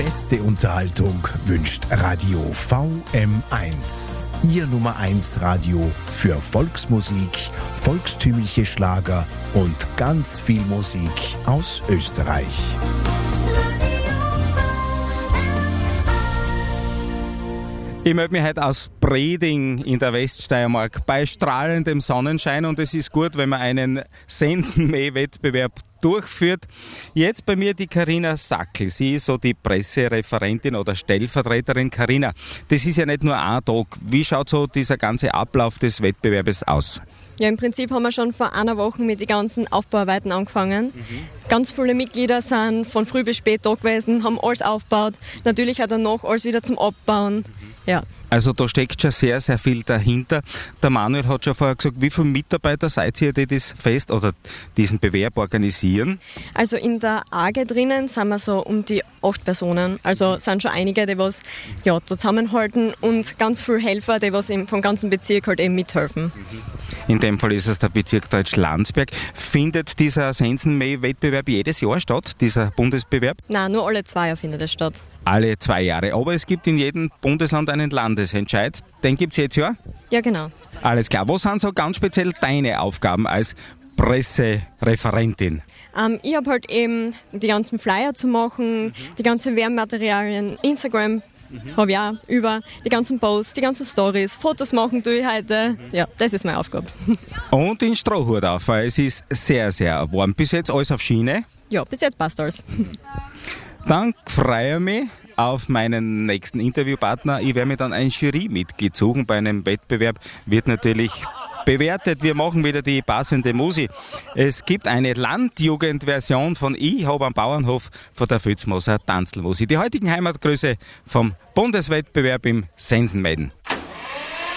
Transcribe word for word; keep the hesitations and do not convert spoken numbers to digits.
beste Unterhaltung wünscht Radio V M eins. Ihr Nummer eins Radio für Volksmusik, volkstümliche Schlager und ganz viel Musik aus Österreich. Ich melde mich heute aus Breding in der Weststeiermark bei strahlendem Sonnenschein und es ist gut, wenn man einen Sensenmäh-Wettbewerb durchführt. Jetzt bei mir die Carina Sackel. Sie ist so die Pressereferentin oder Stellvertreterin. Carina, das ist ja nicht nur ein Tag. Wie schaut so dieser ganze Ablauf des Wettbewerbes aus? Ja, im Prinzip haben wir schon vor einer Woche mit den ganzen Aufbauarbeiten angefangen. Mhm. Ganz viele Mitglieder sind von früh bis spät da gewesen, haben alles aufgebaut. Natürlich auch danach alles wieder zum Abbauen. Mhm. Ja. Also da steckt schon sehr, sehr viel dahinter. Der Manuel hat schon vorher gesagt, wie viele Mitarbeiter seid ihr, die das Fest oder diesen Bewerb organisieren? Also in der A G drinnen sind wir so um die acht Personen. Also sind schon einige, die was ja, da zusammenhalten und ganz viele Helfer, die was eben vom ganzen Bezirk halt eben mithelfen. In dem Fall ist es der Bezirk Deutsch-Landsberg. Findet dieser Sensenmäh-Wettbewerb jedes Jahr statt, dieser Bundesbewerb? Nein, nur alle zwei Jahre findet es statt. Alle zwei Jahre. Aber es gibt in jedem Bundesland einen Landesentscheid. Den gibt es jetzt ja? Ja, genau. Alles klar. Was sind so ganz speziell deine Aufgaben als Pressereferentin? Ähm, ich habe halt eben die ganzen Flyer zu machen, mhm. die ganzen Werbematerialien, Instagram mhm. habe ich auch über, die ganzen Posts, die ganzen Stories, Fotos machen tue ich heute. Mhm. Ja, das ist meine Aufgabe. Und den Strohhut auf, weil es ist sehr, sehr warm. Bis jetzt alles auf Schiene? Ja, bis jetzt passt alles. Dann freue ich mich auf meinen nächsten Interviewpartner. Ich werde mir dann ein Jurymitglied suchen. Bei einem Wettbewerb wird natürlich bewertet. Wir machen wieder die passende Musik. Es gibt eine Landjugendversion von Ich habe am Bauernhof von der Fützmoser Tanzlmusik. Die heutigen Heimatgrüße vom Bundeswettbewerb im Sensenmähen.